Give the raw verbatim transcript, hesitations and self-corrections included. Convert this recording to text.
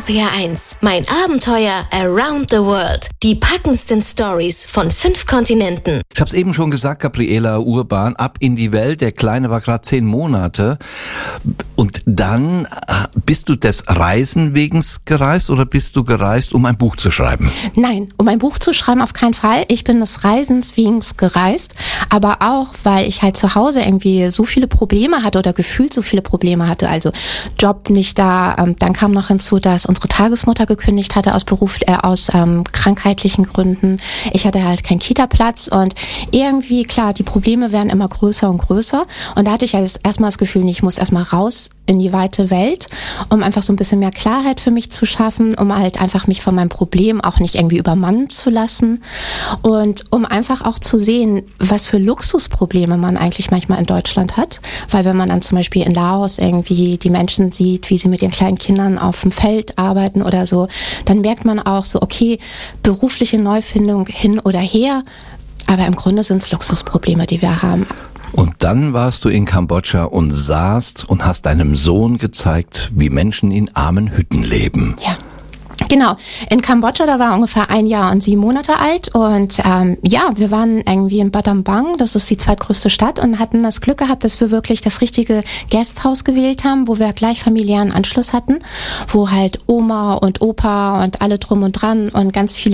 R P R eins. Mein Abenteuer Around the World. Die packendsten Stories von fünf Kontinenten. Ich habe es eben schon gesagt, Gabriela Urban, ab in die Welt. Der Kleine war gerade zehn Monate. Und dann bist du des Reisen wegen gereist oder bist du gereist, um ein Buch zu schreiben? Nein, um ein Buch zu schreiben auf keinen Fall. Ich bin des Reisens wegen gereist, aber auch, weil ich halt zu Hause irgendwie so viele Probleme hatte oder gefühlt so viele Probleme hatte. Also Job nicht da. Dann kam noch hinzu, dass unsere Tagesmutter gekündigt hatte aus Beruf, äh, aus ähm, krankheitlichen Gründen. Ich hatte halt keinen Kita-Platz und irgendwie, klar, die Probleme werden immer größer und größer. Und da hatte ich halt erstmal das Gefühl, ich muss erstmal raus in die weite Welt, um einfach so ein bisschen mehr Klarheit für mich zu schaffen, um halt einfach mich von meinem Problem auch nicht irgendwie übermannen zu lassen und um einfach auch zu sehen, was für Luxusprobleme man eigentlich manchmal in Deutschland hat. Weil wenn man dann zum Beispiel in Laos irgendwie die Menschen sieht, wie sie mit ihren kleinen Kindern auf dem Feld arbeiten oder so, dann merkt man auch so, okay, berufliche Neufindung hin oder her, aber im Grunde sind es Luxusprobleme, die wir haben. Und dann warst du in Kambodscha und saßt und hast deinem Sohn gezeigt, wie Menschen in armen Hütten leben. Ja. Genau, in Kambodscha, da war ungefähr ein Jahr und sieben Monate alt und ähm, ja, wir waren irgendwie in Battambang, das ist die zweitgrößte Stadt und hatten das Glück gehabt, dass wir wirklich das richtige Gasthaus gewählt haben, wo wir gleich familiären Anschluss hatten, wo halt Oma und Opa und alle drum und dran und ganz viele